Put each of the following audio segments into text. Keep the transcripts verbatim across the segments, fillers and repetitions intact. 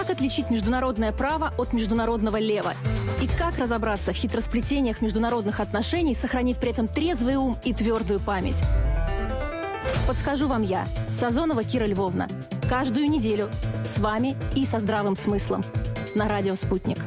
Как отличить международное право от международного лева? И как разобраться в хитросплетениях международных отношений, сохранив при этом трезвый ум и твердую память? Подскажу вам я, Сазонова Кира Львовна. Каждую неделю с вами и со здравым смыслом. На радио «Спутник».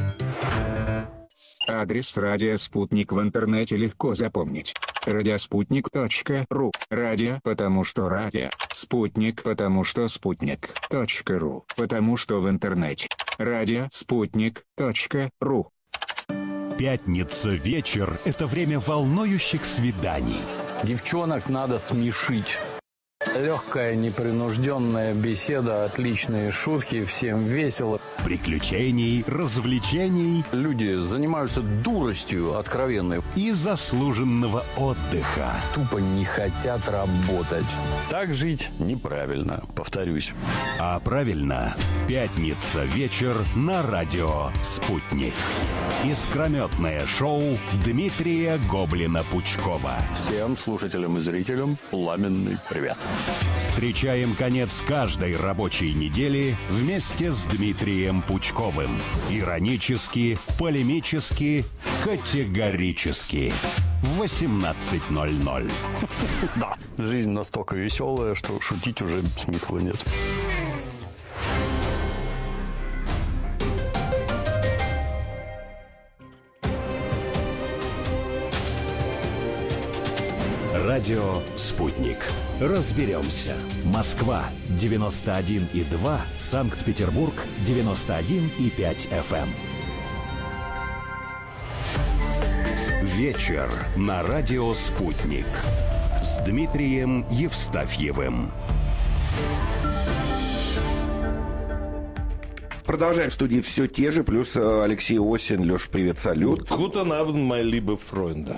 Адрес радио «Спутник» в интернете легко запомнить. радиоспутник точка ру. Радио, потому что радио. Спутник, потому что спутник. Точка ру, потому что в интернете. Радио спутник точка ру. Пятница вечер – это время волнующих свиданий. Девчонок надо смешить. Легкая, непринужденная беседа, отличные шутки, всем весело. Приключений, развлечений. Люди занимаются дуростью откровенной. И заслуженного отдыха. Тупо не хотят работать. Так жить неправильно, повторюсь. А правильно, пятница вечер на радио «Спутник». Искрометное шоу Дмитрия Гоблина-Пучкова. Всем слушателям и зрителям пламенный привет. Встречаем конец каждой рабочей недели вместе с Дмитрием Пучковым. Иронически, полемически, категорически. В восемнадцать ноль ноль. Да, жизнь настолько веселая, что шутить уже смысла нет. Радио «Спутник». Разберемся. Москва девяносто один и два, Санкт-Петербург девяносто один и пять эф эм. Вечер на радио «Спутник» с Дмитрием Евстафьевым. Продолжаем в студии все те же, плюс Алексей Осин. Леш, привет, салют. Guten Abend, my liebe Freunde.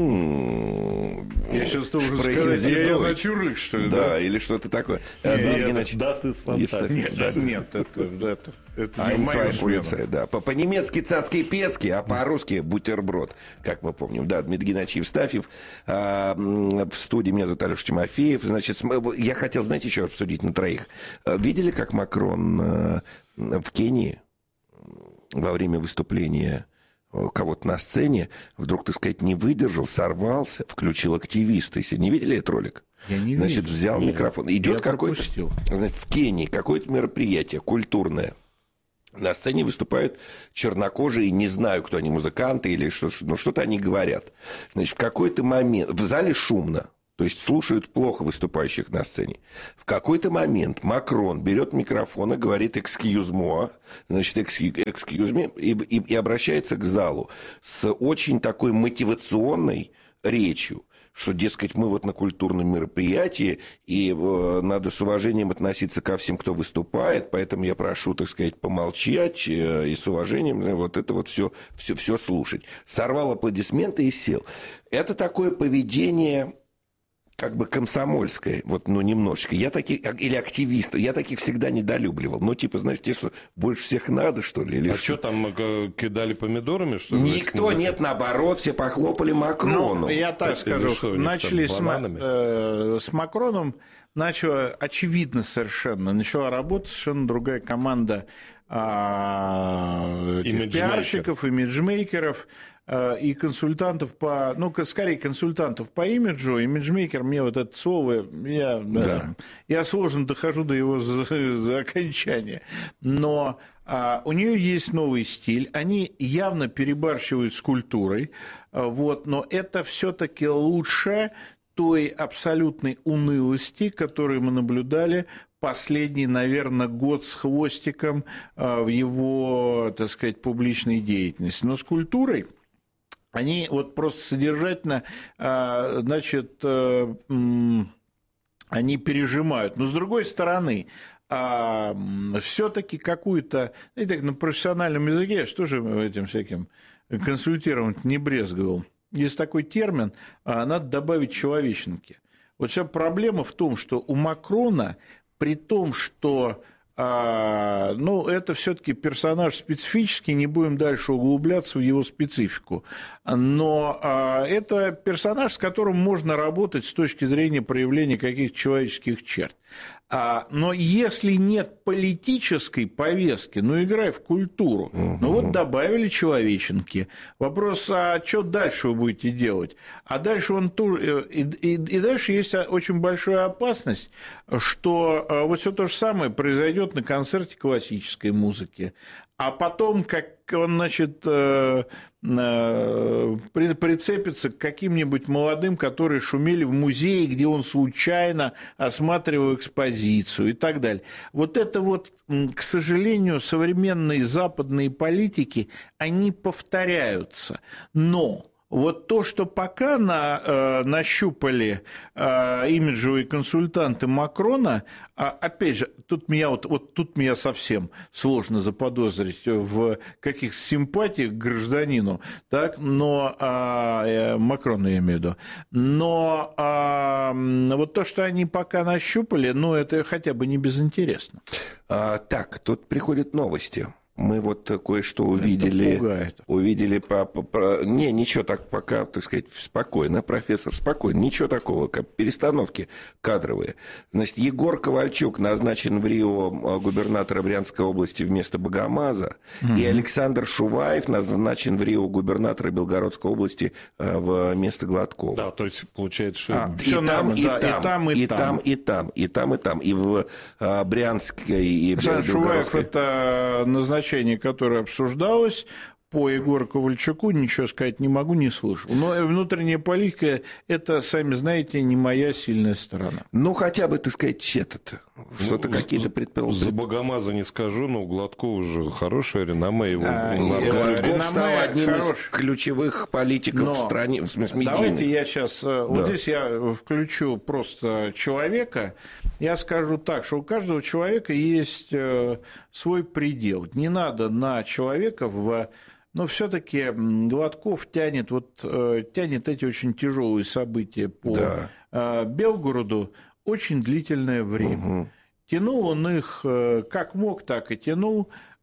Я сейчас тоже сказать, я ее натюрлик, что ли? Да, да, или что-то такое. Нет, das ist fantastisch. Нет, нет, это, это, это не моя смена. Да. По-немецки цацкий пецкий, а по-русски бутерброд, как мы помним. Да, Дмитрий Геннадьевич Евстафьев. А, в студии меня зовут Алеша Тимофеев. Значит, я хотел, знаете, еще обсудить на троих. Видели, как Макрон в Кении во время выступления кого-то на сцене вдруг, так сказать, не выдержал, сорвался, включил активиста. Если не видели этот ролик? Я не Значит, видел. взял Нет. микрофон. Идет Я какой-то, значит, в Кении какое-то мероприятие культурное. На сцене выступают чернокожие, не знаю, кто они, музыканты или что, ну, что-то они говорят. Значит, в какой-то момент... В зале шумно. То есть слушают плохо выступающих на сцене. В какой-то момент Макрон берет микрофон и говорит «excuse me», значит, «excuse me», и, и, и обращается к залу с очень такой мотивационной речью, что, дескать, мы вот на культурном мероприятии, и э, надо с уважением относиться ко всем, кто выступает, поэтому я прошу, так сказать, помолчать э, и с уважением вот это вот все, все, все слушать. Сорвал аплодисменты и сел. Это такое поведение... как бы комсомольское, вот, ну, немножечко. Я таких, или активистов, я таких всегда недолюбливал. Ну, типа, знаешь, те, что больше всех надо, что ли? Или а что, что там, кидали помидорами, что ли? Никто, нет, наоборот, все похлопали Макрону. Ну, я так Это скажу, что, начали с, э, с Макроном, начала, очевидно совершенно, начала работать совершенно другая команда а, пиарщиков, имиджмейкеров, и консультантов по, ну, скорее консультантов по имиджу, имиджмейкер, мне вот это слово, я, да. Да, я сложно дохожу до его за, за окончания, но а, у нее есть новый стиль, они явно перебарщивают с культурой, вот, но это все-таки лучше той абсолютной унылости, которую мы наблюдали последний, наверное, год с хвостиком в его, так сказать, публичной деятельности. Но с культурой они вот просто содержательно, значит, они пережимают. Но с другой стороны, все-таки какую-то, знаете, на профессиональном языке, я же тоже этим всяким консультированием не брезговал. Есть такой термин, надо добавить человеченки. Вот вся проблема в том, что у Макрона, при том, что А, ну, это все-таки персонаж специфический, не будем дальше углубляться в его специфику. Но а, это персонаж, с которым можно работать с точки зрения проявления каких-то человеческих черт. А, но если нет политической повестки, ну, играй в культуру. Угу. Ну, вот добавили человеченки. Вопрос, а что дальше вы будете делать? А дальше, он, и, и, и дальше есть очень большая опасность, что вот все то же самое произойдет на концерте классической музыки. А потом, как он, значит, прицепится к каким-нибудь молодым, которые шумели в музее, где он случайно осматривал экспозицию и так далее. Вот это вот, к сожалению, современные западные политики, они повторяются. Но вот то, что пока на, э, нащупали э, имиджевые консультанты Макрона, а, опять же, тут меня, вот, вот тут меня совсем сложно заподозрить в каких-то симпатиях к гражданину, так, но э, Макрона я имею в виду, но э, вот то, что они пока нащупали, ну, это хотя бы не безинтересно. А, так, тут приходят новости. Мы вот кое-что увидели. Увидели по, по, по... Не, ничего так пока, так сказать, спокойно, профессор, спокойно. Ничего такого, как перестановки кадровые. Значит, Егор Ковальчук назначен в Рио губернатором Брянской области вместо Богомаза. Угу. И Александр Шуваев назначен в Рио губернатора Белгородской области вместо Гладкова. Да, то есть получается, что... А, и, там, и, да, там, и, там, и там, и там, и там, и в Брянской, и в Белгородской. Шуваев это назначение, которое обсуждалось, по Егору Ковальчуку ничего сказать не могу, не слышал. Но внутренняя политика – это, сами знаете, не моя сильная сторона. Ну, хотя бы, так сказать, это-то, что-то ну, какие-то предположения. За Богомаза не скажу, но у Гладкова же хорошее реноме. Его а, Гладков стал одним хорош... из ключевых политиков но в стране, в смысле, медийных. Давайте я сейчас, да. вот здесь я включу просто человека. Я скажу так, что у каждого человека есть свой предел. Не надо на человека в... Но все-таки Гладков тянет, вот, тянет эти очень тяжелые события по да. Белгороду очень длительное время. Угу. Тянул он их как мог, так и тянул.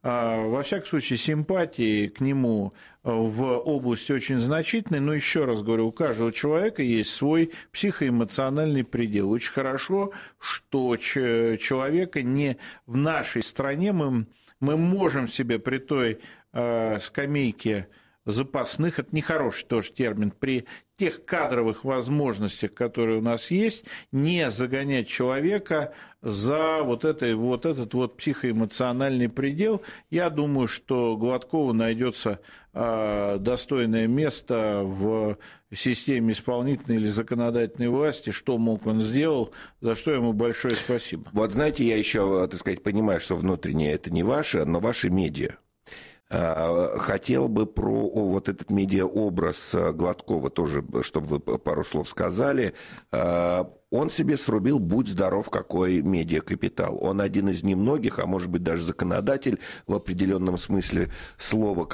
Во всяком случае, симпатии к нему в области очень значительные, но еще раз говорю, у каждого человека есть свой психоэмоциональный предел. Очень хорошо, что человека не в нашей стране мы, мы можем себе при той э, скамейке запасных, это нехороший тоже термин, при тех кадровых возможностях, которые у нас есть, не загонять человека за вот, это, вот этот вот психоэмоциональный предел. Я думаю, что Гладкову найдется э, достойное место в системе исполнительной или законодательной власти. Что мог он сделал, за что ему большое спасибо. Вот знаете, я еще, так сказать, понимаю, что внутреннее это не ваше, но ваши медиа. Хотел бы про вот этот медиаобраз Гладкова тоже, чтобы вы пару слов сказали. Он себе срубил, будь здоров, какой медиакапитал. Он один из немногих, а может быть даже законодатель в определенном смысле слова,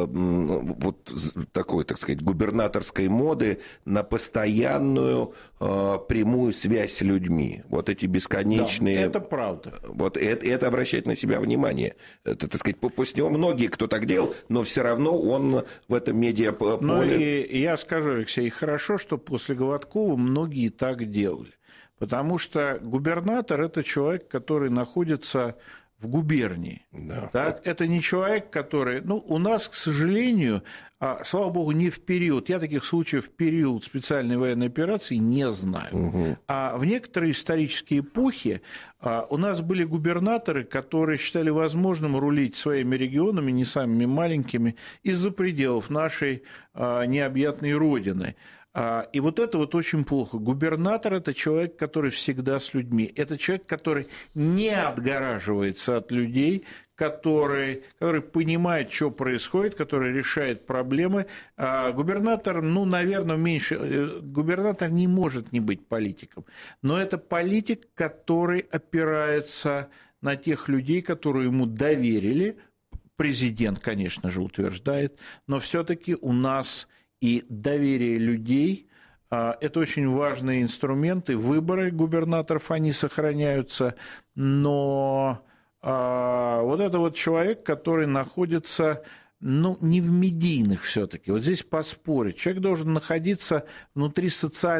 вот такой, так сказать, губернаторской моды на постоянную прямую связь с людьми. Вот эти бесконечные... Да, это правда. Вот это, это обращает на себя внимание. Это, так сказать, после него многие, кто так делал, но все равно он в этом медиаполе... Ну и я скажу, Алексей, хорошо, что после Гладкова многие так делали. Потому что губернатор – это человек, который находится в губернии. Да. Так? Это не человек, который… Ну, у нас, к сожалению, слава богу, не в период, я таких случаев в период специальной военной операции не знаю. Угу. А в некоторые исторические эпохи у нас были губернаторы, которые считали возможным рулить своими регионами, не самыми маленькими, из-за пределов нашей необъятной родины. И вот это вот очень плохо. Губернатор – это человек, который всегда с людьми. Это человек, который не отгораживается от людей, который, который понимает, что происходит, который решает проблемы. А губернатор, ну, наверное, меньше… Губернатор не может не быть политиком. Но это политик, который опирается на тех людей, которые ему доверили. Президент, конечно же, утверждает. Но все-таки у нас… И доверие людей – это очень важные инструменты. Выборы губернаторов, они сохраняются, но вот это вот человек, который находится, ну, не в медийных все-таки. Вот здесь поспорить. Человек должен находиться внутри социальных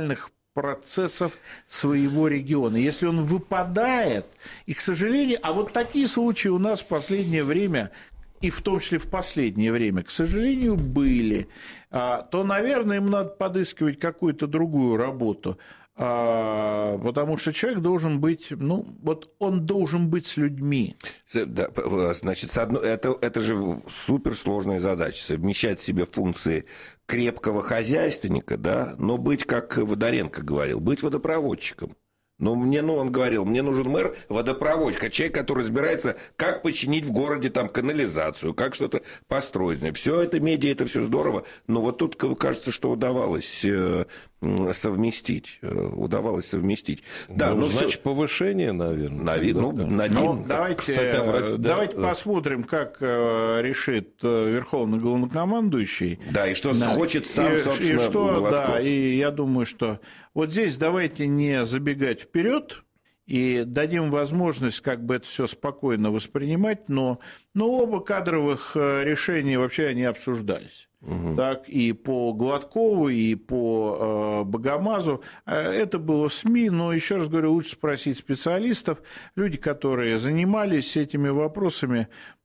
процессов своего региона. Если он выпадает, и, к сожалению, а вот такие случаи у нас в последнее время, и в том числе в последнее время, к сожалению, были, то, наверное, им надо подыскивать какую-то другую работу. Потому что человек должен быть, ну, вот он должен быть с людьми. Да, значит, это, это же суперсложная задача, совмещать в себе функции крепкого хозяйственника, да, но быть, как Водоренко говорил, быть водопроводчиком. Ну, мне, ну, он говорил, мне нужен мэр водопроводчик, человек, который разбирается, как починить в городе там канализацию, как что-то построить. Все это медиа, это все здорово, но вот тут кажется, что удавалось совместить, удавалось совместить. Да, ну, ну, значит, все... повышение, наверное. Нави... Ну, да. над ну, ним... давайте Кстати, обрати... давайте да, посмотрим, как решит Верховный Главнокомандующий. Да, и что да. хочет сам, и, собственно, и что, Гладков. Да, и я думаю, что вот здесь давайте не забегать вперед и дадим возможность как бы это все спокойно воспринимать, но, но оба кадровых решения вообще они обсуждались. Угу. Так, и по Гладкову, и по э, Богомазу. Это было в СМИ, но, еще раз говорю, лучше спросить специалистов, люди, которые занимались этими вопросами.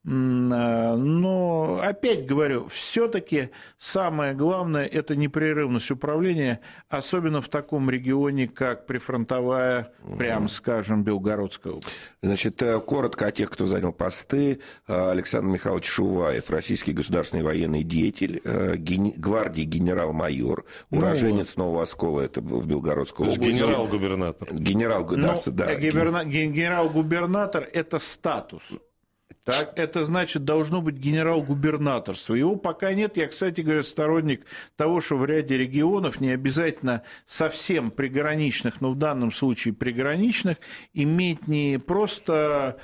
Но, опять говорю, все-таки самое главное – это непрерывность управления, особенно в таком регионе, как прифронтовая, прямо скажем, Белгородская область. Значит, коротко о тех, кто занял посты. Александр Михайлович Шуваев, российский государственный военный деятель, гвардии генерал-майор, уроженец ну, Нового Оскола, это в Белгородской области. Генерал-губернатор. Генерал, да, ну, да. Генерал-губернатор – это статус. Так, это значит, должно быть генерал-губернаторство. Его пока нет. Я, кстати говоря, сторонник того, что в ряде регионов, не обязательно совсем приграничных, но в данном случае приграничных, иметь не просто,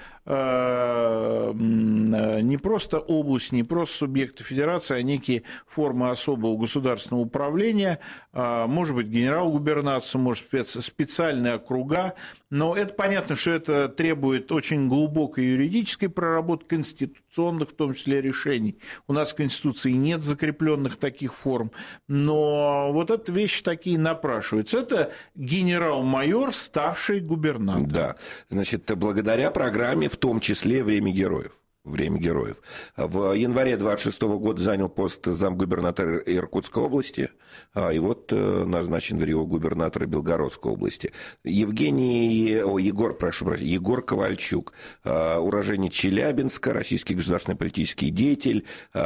э, не просто область, не просто субъекты федерации, а некие формы особого государственного управления. Э, может быть, генерал-губернаторство, может, специальные округа. Но это понятно, что это требует очень глубокой юридической проработки, конституционных, в том числе, решений. У нас в Конституции нет закрепленных таких форм, но вот эти вещи такие напрашиваются. Это генерал-майор, ставший губернатором. Да, значит, благодаря программе, в том числе «Время героев». Время героев. В январе двадцать шестого года занял пост замгубернатора Иркутской области, и вот назначен в Рио губернатора Белгородской области. Евгений, о, Егор, прошу прощения, Егор Ковальчук, уроженец Челябинска, российский государственный политический деятель,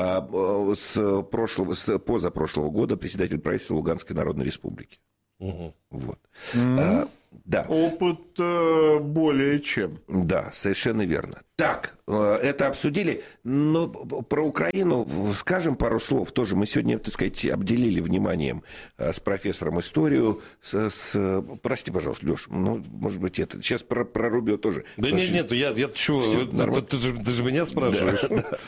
с, прошлого, с позапрошлого года председатель правительства Луганской Народной Республики. Угу. Вот. Mm-hmm. Да. Опыт э, более чем. Да, совершенно верно. Так, э, это обсудили, но про Украину скажем пару слов. Тоже мы сегодня, так сказать, обделили вниманием э, с профессором историю. С, с... Прости, пожалуйста, Леш, ну, может быть, это... Сейчас про, про Рубио тоже. Да нет, нет, я, я чего? Ты, ты, же, ты же меня спрашиваешь.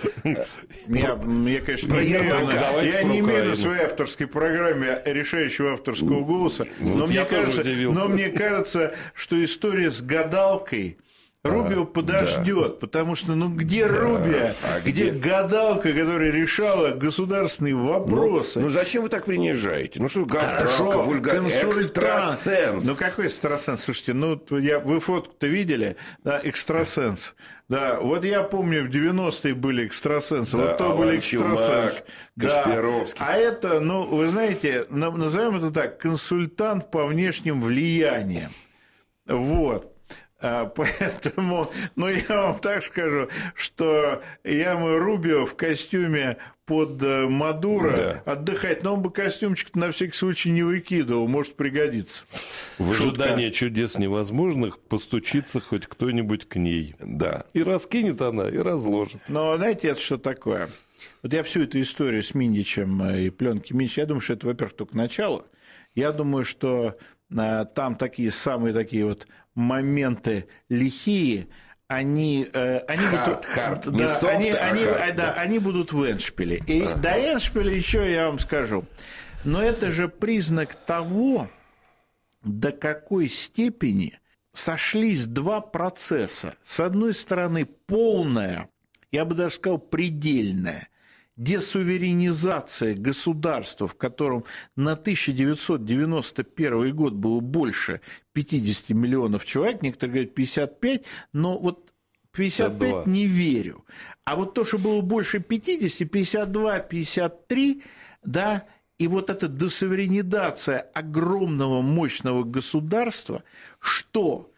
Я, конечно, не имею на своей авторской программе решающего авторского голоса, но мне кажется, что история с гадалкой Рубио а, подождет, да. Потому что, ну, где да. Рубио, а где... где гадалка, которая решала государственные вопросы? Ну, ну зачем вы так принижаете? Ну, что гадалка, вульгарный экстрасенс. Ну, какой экстрасенс? Слушайте, ну, я, вы фотку-то видели? Да, экстрасенс. Да, вот я помню, в девяностые были экстрасенсы, да, вот то Алан были экстрасенсы. Кашпировский. Да. А это, ну, вы знаете, назовем это так, консультант по внешним влияниям. Вот. Поэтому, ну, я вам так скажу, что я мой Рубио в костюме под Мадуро да. отдыхать, но он бы костюмчик на всякий случай не выкидывал, может пригодиться. В ожидании чудес невозможных постучится хоть кто-нибудь к ней. Да. И раскинет она, и разложит. Но знаете, это что такое? Вот я всю эту историю с Миндичем и пленки Миндича, я думаю, что это, во-первых, только начало. Я думаю, что там такие самые такие вот моменты лихие, они, э, они, hard, будут, hard. Да, soft, они, а они, hard, да, да. они будут в эндшпиле. И ага. до эндшпиля еще я вам скажу. Но это же признак того, до какой степени сошлись два процесса. С одной стороны, полная, я бы даже сказал, предельная десуверенизация государства, в котором на тысяча девятьсот девяносто первый год было больше пятьдесят миллионов человек, некоторые говорят пятьдесят пять, но вот пятьдесят пять не верю. А вот то, что было больше пятьдесят, пятьдесят два, пятьдесят три, да, и вот эта десуверенизация огромного мощного государства, что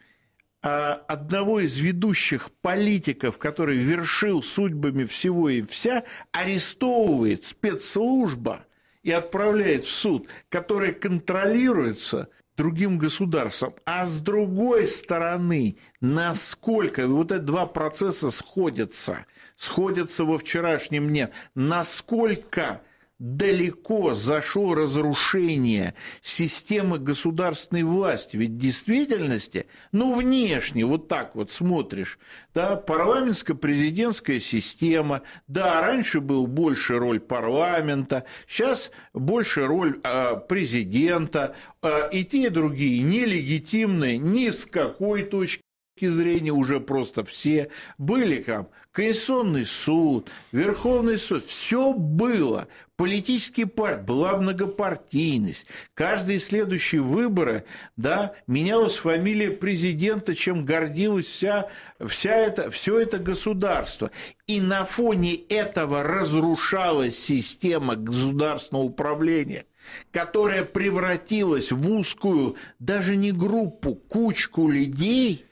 одного из ведущих политиков, который вершил судьбами всего и вся, арестовывает спецслужба и отправляет в суд, который контролируется другим государством. А с другой стороны, насколько вот эти два процесса сходятся, сходятся во вчерашнем дне, насколько далеко зашло разрушение системы государственной власти. Ведь в действительности, ну, внешне, вот так вот смотришь, да, парламентско-президентская система, да, раньше был больше роль парламента, сейчас больше роль э, президента, э, и те, и другие нелегитимные ни с какой точки зрения, уже просто все были там. Конституционный суд, Верховный суд, все было. Политические партии, была многопартийность. Каждые следующие выборы, да, менялась фамилия президента, чем гордилась вся, вся это, все это государство. И на фоне этого разрушалась система государственного управления, которая превратилась в узкую, даже не группу, кучку людей,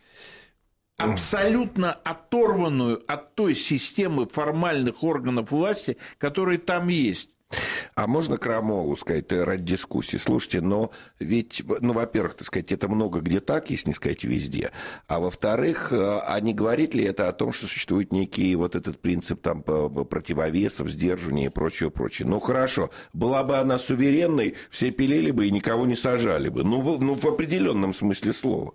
абсолютно оторванную от той системы формальных органов власти, которые там есть. А можно Крамолу сказать ради дискуссии? Слушайте, но ведь, ну, во-первых, так сказать, это много где так, если не сказать везде. А во-вторых, а не говорит ли это о том, что существует некий вот этот принцип там противовесов, сдерживания и прочее, прочее? Ну, хорошо, была бы она суверенной, все пилили бы и никого не сажали бы. Ну, в, ну, в определенном смысле слова.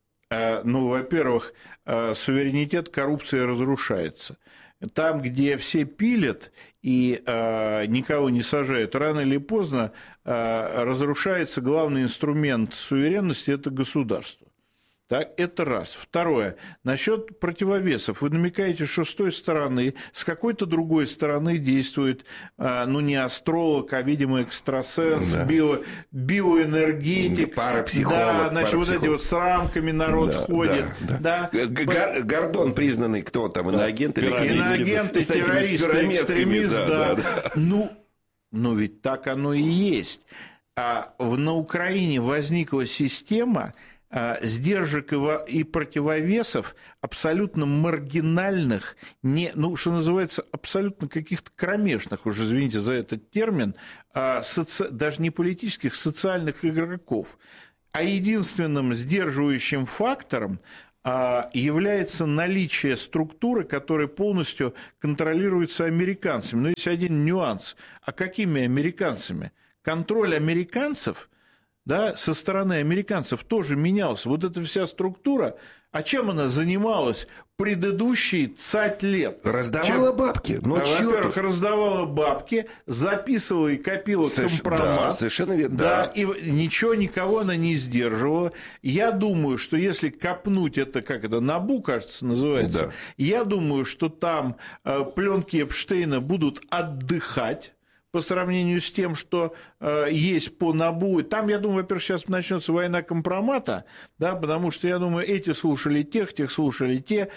Ну, во-первых, суверенитет, коррупция разрушается. Там, где все пилят и э, никого не сажают, рано или поздно э, разрушается главный инструмент суверенности – это государство. Так, это раз. Второе. Насчет противовесов. Вы намекаете, что с той стороны, с какой-то другой стороны действует, ну, не астролог, а, видимо, экстрасенс, да. био, биоэнергетик. Парапсихолог. Да, значит, вот эти вот с рамками народ да, ходит. Да, да. Да. Гор, Гордон признанный кто там, иноагент или да. Иноагент, террорист, экстремист, да. да. да. Ну, ну, ведь так оно и есть. А на Украине возникла система сдержек и противовесов абсолютно маргинальных, не, ну, что называется, абсолютно каких-то кромешных, уже извините за этот термин, соци... даже не политических, социальных игроков. А единственным сдерживающим фактором является наличие структуры, которая полностью контролируется американцами. Но есть один нюанс. А какими американцами? Контроль американцев, да, со стороны американцев тоже менялся. Вот эта вся структура, а чем она занималась предыдущие цать лет? Раздавала чем... бабки. Ну, во-первых, раздавала бабки, записывала и копила Соверш... компромат. Да, совершенно верно. Да, да. И ничего, никого она не сдерживала. Я думаю, что если копнуть это, как это, НАБУ, кажется, называется, да. Я думаю, что там э, пленки Эпштейна будут отдыхать по сравнению с тем, что э, есть по НАБУ. Там, я думаю, во-первых, сейчас начнется война компромата, да, потому что, я думаю, эти слушали тех, тех слушали те.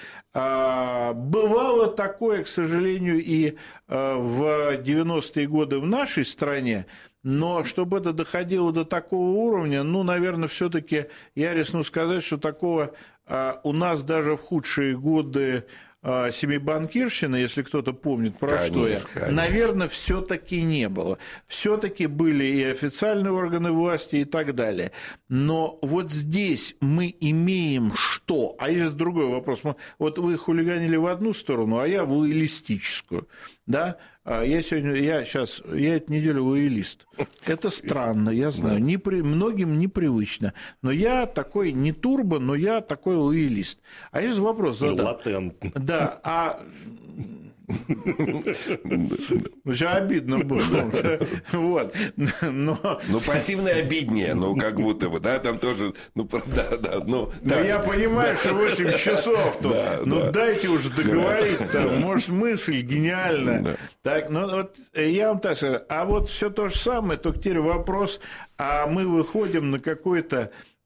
А, бывало такое, к сожалению, и а, в девяностые годы в нашей стране, но чтобы это доходило до такого уровня, ну, наверное, все-таки я рискну сказать, что такого а, у нас даже в худшие годы семибанкирщина, если кто-то помнит, про конечно, что я, конечно. Наверное, все-таки не было. Все-таки были и официальные органы власти и так далее. Но вот здесь мы имеем что? А есть другой вопрос. Вот вы хулиганили в одну сторону, а я в лоялистическую. Да? Я сегодня, я сейчас, я эту неделю лоялист. Это странно, я знаю, не при, многим непривычно. Но я такой не турбо, но я такой лоялист. А есть вопрос задам. Латентно. Да, а Очень обидно было. Вот. Но... Ну, пассивное обиднее, ну, как будто бы, да, там тоже, ну, да, да, ну... Да, я понимаю, что восемь часов тут, ну, дайте уже договорить, может, мысль гениальная. Так, ну, вот я вам так скажу, а вот все то же самое, только теперь вопрос, а мы выходим на какой-то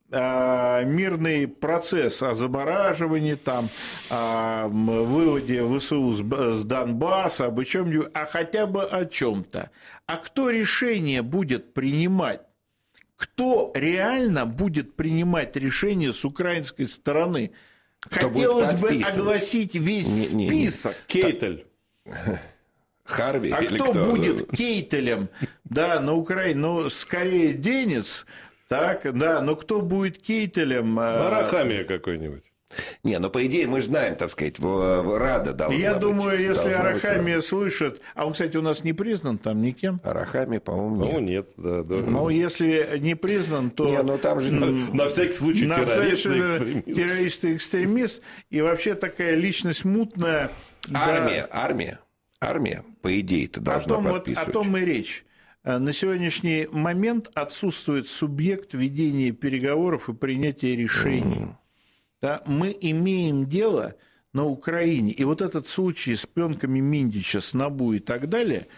мирный процесс о замораживании, там, о выводе ВСУ с Донбасса, об чем-нибудь, а хотя бы о чем-то. А кто решение будет принимать? Кто реально будет принимать решение с украинской стороны? Кто Хотелось бы огласить весь не, не, список. Не. Кейтель. Харви. А кто, кто будет Кейтелем, да, на Украине? Ну, скорее Денис. Так, да, но кто будет Кейтелем? Арахамия какой-нибудь. Не, ну, по идее, мы же знаем, так сказать, в, в Рада должна Я быть. думаю, если Арахамия быть... слышит... А он, кстати, у нас не признан там никем. Арахамия, по-моему, нет. Ну, нет, да. да. Ну, если не признан, то... Не, ну, там же... На, на всякий случай на террорист и экстремист. Террорист и экстремист. И вообще такая личность мутная. Армия, да. армия, армия, по идее-то должна о том, подписывать. Вот, о том и речь. На сегодняшний момент отсутствует субъект ведения переговоров и принятия решений. Mm. Да, мы имеем дело на Украине, и вот этот случай с пленками Миндича, с НАБУ и так далее,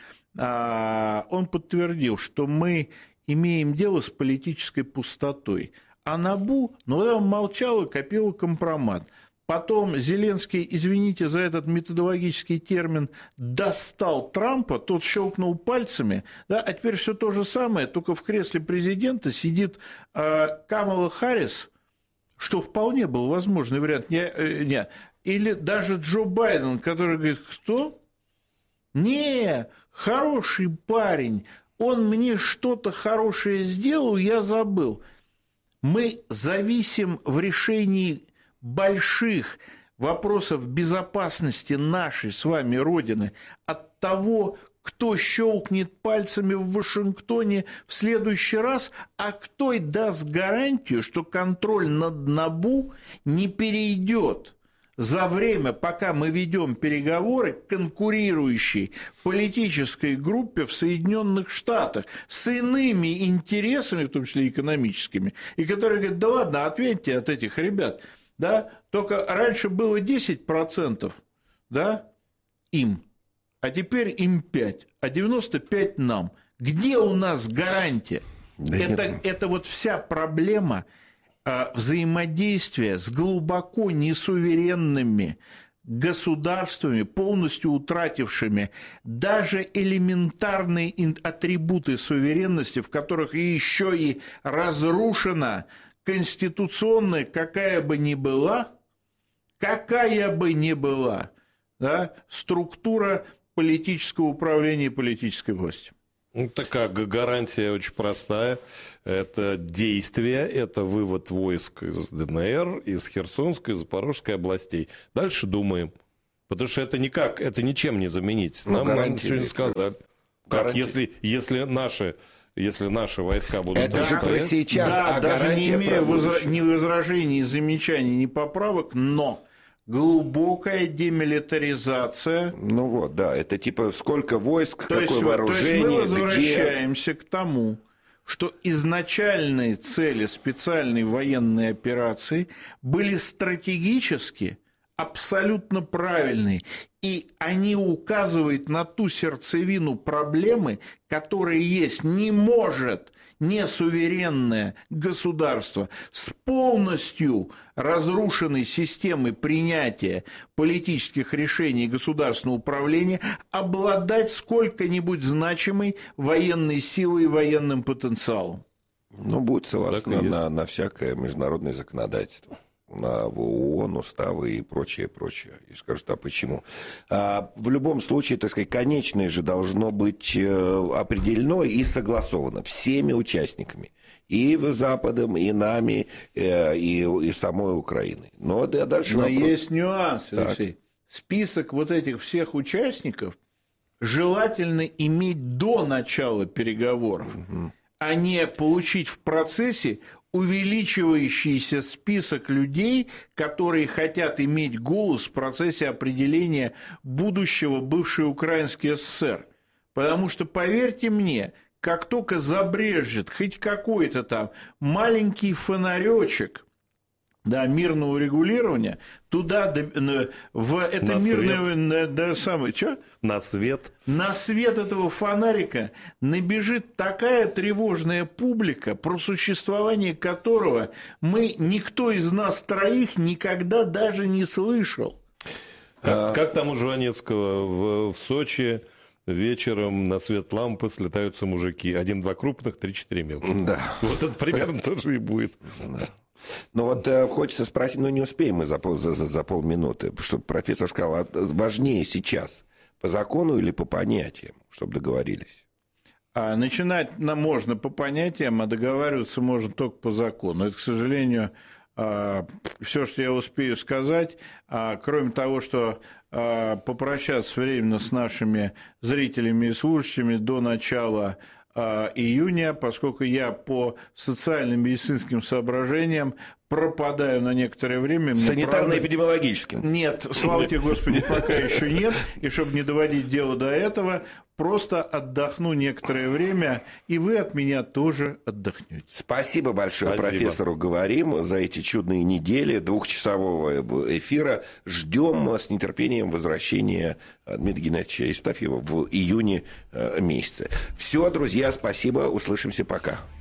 он подтвердил, что мы имеем дело с политической пустотой. А НАБУ, ну, он молчал и копил компромат. Потом Зеленский, извините за этот методологический термин, достал Трампа, тот щелкнул пальцами, да, а теперь все то же самое, только в кресле президента сидит э, Камала Харрис, что вполне был возможный вариант, не, э, не, или даже Джо Байден, который говорит, кто? Не, хороший парень, он мне что-то хорошее сделал, я забыл. Мы зависим в решении больших вопросов безопасности нашей с вами Родины от того, кто щелкнет пальцами в Вашингтоне в следующий раз, а кто и даст гарантию, что контроль над НАБУ не перейдет за время, пока мы ведем переговоры к конкурирующей политической группе в Соединенных Штатах с иными интересами, в том числе экономическими, и которые говорят, да ладно, ответьте от этих ребят. Да? Только раньше было десять процентов, да, им, а теперь им пять процентов, а девяносто пять процентов нам. Где у нас гарантия? Да это, это вот вся проблема а, взаимодействия с глубоко несуверенными государствами, полностью утратившими даже элементарные атрибуты суверенности, в которых еще и разрушена конституционная, какая бы ни была, какая бы ни была, да, структура политического управления и политической власти. Ну, такая гарантия очень простая. Это действие, это вывод войск из ДНР, из Херсонской, из Запорожской областей. Дальше думаем. Потому что это никак, это ничем не заменить. Ну, нам, нам сегодня сказали, как если, если наши... Если наши войска будут... Это же про сейчас, да, а даже не имея возра... ни возражений, ни замечаний, ни поправок, но глубокая демилитаризация. Ну вот, да, это типа сколько войск, то какое есть, вооружение, то есть мы возвращаемся где... к тому, что изначальные цели специальной военной операции были стратегически абсолютно правильные, и они указывают на ту сердцевину проблемы, которая есть. Не может несуверенное государство с полностью разрушенной системой принятия политических решений государственного управления обладать сколько-нибудь значимой военной силой и военным потенциалом. Ну, будет ссылаться на, на, на всякое международное законодательство. На ООН, уставы и прочее, прочее. И скажут, а почему? А в любом случае, так сказать, конечное же должно быть определено и согласовано всеми участниками. И Западом, и нами, и, и самой Украиной. Но, да, дальше Но вопрос. Есть нюанс, Алексей. Так. Список вот этих всех участников желательно иметь до начала переговоров. Угу. А не получить в процессе увеличивающийся список людей, которые хотят иметь голос в процессе определения будущего бывшей Украинской ССР. Потому что, поверьте мне, как только забрежет хоть какой-то там маленький фонаречек, да, мирного регулирования, туда, в это на мирное, да, самое, что? На свет. На свет этого фонарика набежит такая тревожная публика, про существование которого мы, никто из нас троих, никогда даже не слышал. Как, как там у Жванецкого в, в Сочи вечером на свет лампы слетаются мужики. Один-два крупных, три-четыре мелких. Да. Вот это примерно тоже и будет. Ну вот э, хочется спросить, но не успеем мы за, пол, за, за, за полминуты, чтобы профессор сказал, а важнее сейчас по закону или по понятиям, чтобы договорились? А начинать нам можно по понятиям, а договариваться можно только по закону. Это, к сожалению, все, что я успею сказать, кроме того, что попрощаться временно с нашими зрителями и слушателями до начала июня, поскольку я по социально-медицинским соображениям пропадаю на некоторое время. Санитарно-эпидемиологическим? Нет, слава тебе, Господи, пока еще нет. И чтобы не доводить дело до этого, просто отдохну некоторое время, и вы от меня тоже отдохнете. Спасибо большое Спасибо. профессору Говорим за эти чудные недели двухчасового эфира. Ждем с нетерпением возвращения Дмитрия Геннадьевича Евстафьева в июне месяце. Все, друзья, спасибо. Услышимся. Пока.